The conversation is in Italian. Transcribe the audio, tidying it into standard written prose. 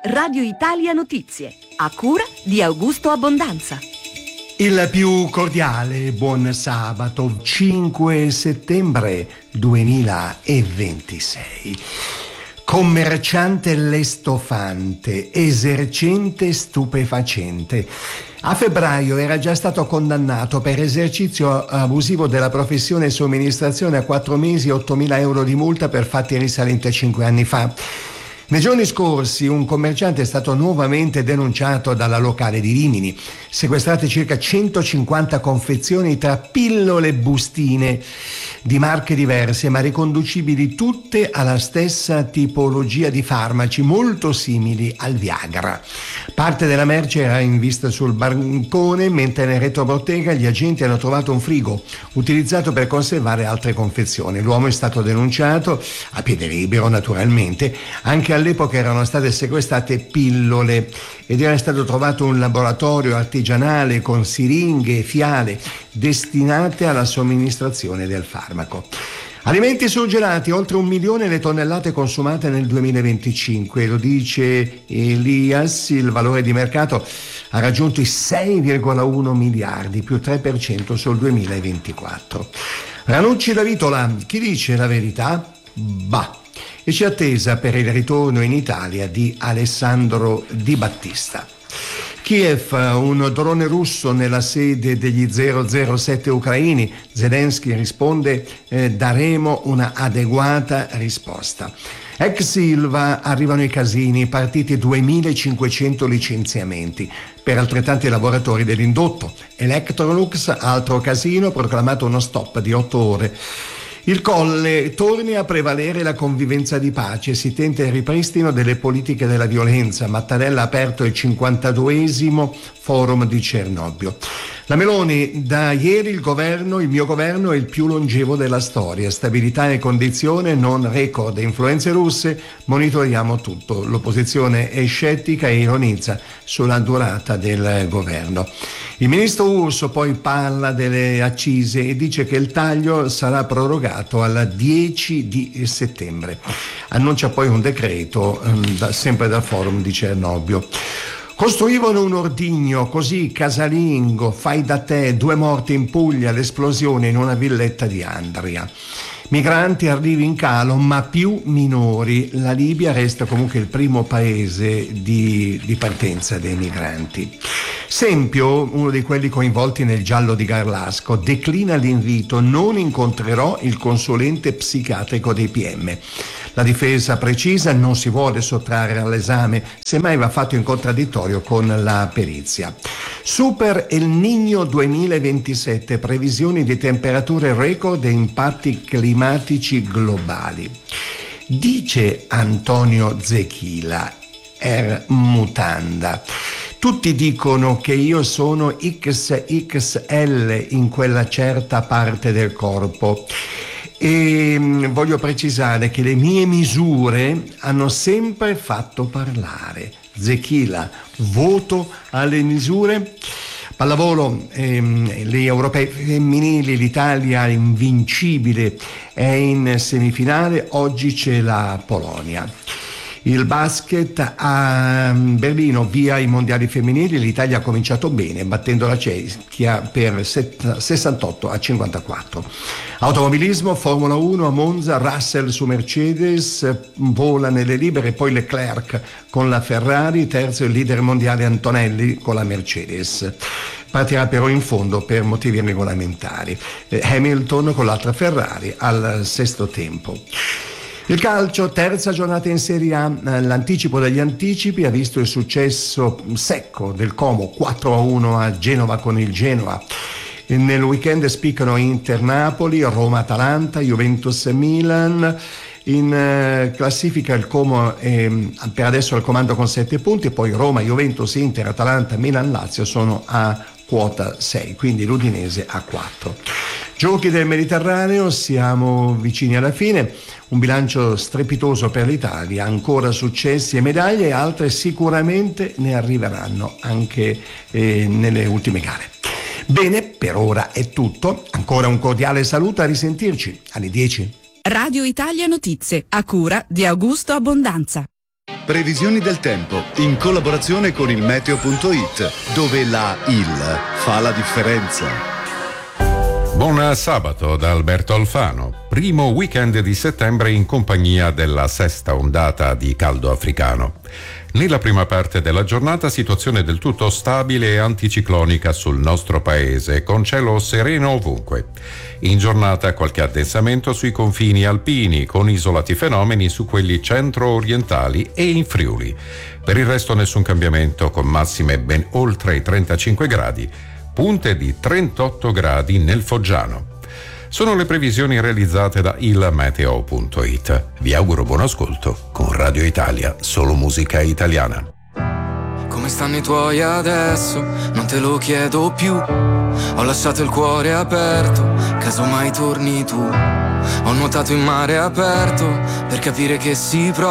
Radio Italia Notizie, a cura di Augusto Abbondanza. Il più cordiale buon sabato, 5 settembre 2026. Commerciante lestofante, esercente stupefacente. A febbraio era già stato condannato per esercizio abusivo della professione e somministrazione a 4 mesi e 8.000 euro di multa per fatti risalenti a 5 anni fa. Nei giorni scorsi un commerciante è stato nuovamente denunciato dalla locale di Rimini. Sequestrate circa 150 confezioni tra pillole e bustine di marche diverse ma riconducibili tutte alla stessa tipologia di farmaci molto simili al Viagra. Parte della merce era in vista sul bancone, mentre nel retrobottega gli agenti hanno trovato un frigo utilizzato per conservare altre confezioni. L'uomo è stato denunciato a piede libero naturalmente. Anche all'epoca erano state sequestrate pillole ed era stato trovato un laboratorio artigianale con siringhe e fiale destinate alla somministrazione del farmaco. Alimenti surgelati, oltre 1 milione le tonnellate consumate nel 2025, lo dice Elias, il valore di mercato ha raggiunto i 6,1 miliardi, più 3% sul 2024. Ranucci da Vitola, chi dice la verità? Bah! E c'è attesa per il ritorno in Italia di Alessandro Di Battista. Kiev, un drone russo nella sede degli 007 ucraini. Zelensky risponde: daremo una adeguata risposta. Ex Ilva, arrivano i casini, partiti 2.500 licenziamenti per altrettanti lavoratori dell'indotto. Electrolux, altro casino, proclamato uno stop di 8 ore. Il Colle, torni a prevalere la convivenza di pace, si tenta il ripristino delle politiche della violenza. Mattarella ha aperto il 52esimo forum di Cernobbio. La Meloni, da ieri il mio governo è il più longevo della storia, stabilità e condizione, non record, influenze russe, monitoriamo tutto. L'opposizione è scettica e ironizza sulla durata del governo. Il ministro Urso poi parla delle accise e dice che il taglio sarà prorogato al 10 di settembre. Annuncia poi un decreto sempre dal forum di Cernobbio. Costruivano un ordigno, così casalingo, fai da te, 2 morti in Puglia, l'esplosione in una villetta di Andria. Migranti, arrivi in calo, ma più minori. La Libia resta comunque il primo paese di partenza dei migranti. Sempio, uno di quelli coinvolti nel giallo di Garlasco, declina l'invito: non incontrerò il consulente psichiatrico dei PM. La difesa precisa: non si vuole sottrarre all'esame, semmai va fatto in contraddittorio con la perizia. Super El Niño 2027, previsioni di temperature record e impatti climatici globali. Dice Antonio Zechila, mutanda. Tutti dicono che io sono XXL in quella certa parte del corpo. E voglio precisare che le mie misure hanno sempre fatto parlare. Zechila, voto alle misure. Pallavolo, gli europei femminili, l'Italia invincibile è in semifinale, oggi c'è la Polonia. Il basket a Berlino, via i mondiali femminili, l'Italia ha cominciato bene battendo la Cechia per 68-54. Automobilismo, Formula 1 a Monza, Russell su Mercedes, vola nelle libere, poi Leclerc con la Ferrari, terzo il leader mondiale Antonelli con la Mercedes. Partirà però in fondo per motivi regolamentari. Hamilton con l'altra Ferrari al sesto tempo. Il calcio, terza giornata in Serie A, l'anticipo degli anticipi ha visto il successo secco del Como 4-1 a Genova con il Genoa. Nel weekend spiccano Inter-Napoli, Roma-Atalanta, Juventus-Milan. In classifica il Como è per adesso al comando con 7 punti, poi Roma, Juventus, Inter, Atalanta, Milan, Lazio sono a quota 6, quindi l'Udinese a 4. Giochi del Mediterraneo, siamo vicini alla fine, un bilancio strepitoso per l'Italia, ancora successi e medaglie, altre sicuramente ne arriveranno anche nelle ultime gare. Bene, per ora è tutto, ancora un cordiale saluto, a risentirci alle 10. Radio Italia Notizie, a cura di Augusto Abbondanza. Previsioni del tempo in collaborazione con il meteo.it, dove la IL fa la differenza. Buon sabato da Alberto Alfano. Primo weekend di settembre in compagnia della sesta ondata di caldo africano. Nella prima parte della giornata situazione del tutto stabile e anticiclonica sul nostro paese, con cielo sereno ovunque. In giornata qualche addensamento sui confini alpini, con isolati fenomeni su quelli centro-orientali e in Friuli. Per il resto nessun cambiamento, con massime ben oltre i 35 gradi, punte di 38 gradi nel Foggiano. Sono le previsioni realizzate da ilmeteo.it. Vi auguro buon ascolto con Radio Italia, solo musica italiana. Come stanno i tuoi adesso? Non te lo chiedo più. Ho lasciato il cuore aperto, casomai torni tu. Ho nuotato in mare aperto per capire che si prova.